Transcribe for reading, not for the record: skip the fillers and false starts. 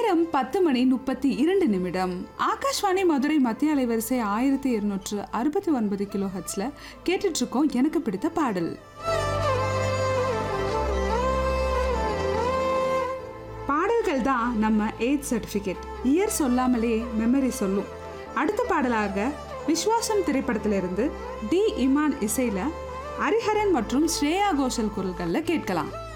நேரம் 10:32. ஆகாஷ்வாணி மதுரை மத்திய அலைவரிசை 1269 கிலோஹெர்ட்ஸ்ல கேட்டுட்டு இருக்கோம் எனக்கு பிடித்த பாடல். பாடல்கள் தான் நம்ம ஏஜ் சர்டிபிகேட். இயர் சொல்லாமலே மெமரி சொல்லும். அடுத்த பாடலாக விஸ்வாசம் திரைப்படத்திலிருந்து டி இமான் இசையில ஹரிஹரன் மற்றும் ஸ்ரேயா கோஷல் குரல்கள்ல கேட்கலாம்.